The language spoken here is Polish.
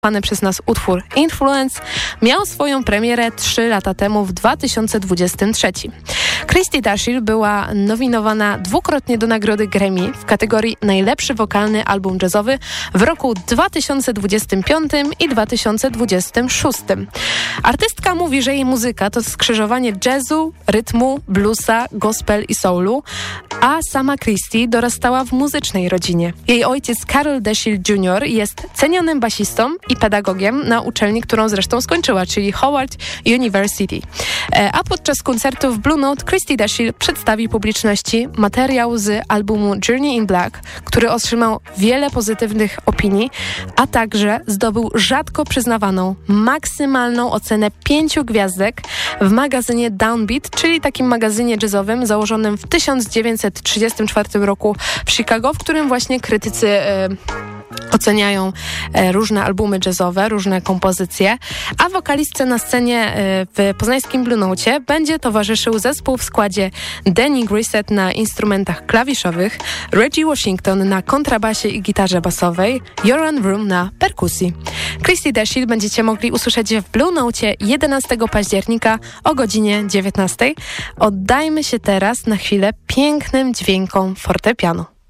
Przez nas utwór Influence miał swoją premierę 3 lata temu w 2023. Christy Dashiell była nominowana dwukrotnie do nagrody Grammy w kategorii Najlepszy wokalny album jazzowy w roku 2025 i 2026. Artystka mówi, że jej muzyka to skrzyżowanie jazzu, rytmu, bluesa, gospel i soulu, a sama Christy dorastała w muzycznej rodzinie. Jej ojciec Carol Dashiell Jr. jest cenionym basistą i pedagogiem na uczelni, którą zresztą skończyła, czyli Howard University. A podczas koncertu w Blue Note Christy Dashiell przedstawi publiczności materiał z albumu Journey in Black, który otrzymał wiele pozytywnych opinii, a także zdobył rzadko przyznawaną maksymalną ocenę 5 gwiazdek w magazynie Downbeat, czyli takim magazynie jazzowym założonym w 1934 roku w Chicago, w którym właśnie krytycy oceniają różne albumy jazzowe, różne kompozycje, a wokalistce na scenie w poznańskim Blue Note będzie towarzyszył zespół w składzie Danny Grissett na instrumentach klawiszowych, Reggie Washington na kontrabasie i gitarze basowej, Joran Vroom na perkusji. Christy Dashiell będziecie mogli usłyszeć w Blue Note 11 października o godzinie 19. Oddajmy się teraz na chwilę pięknym dźwiękom fortepianu.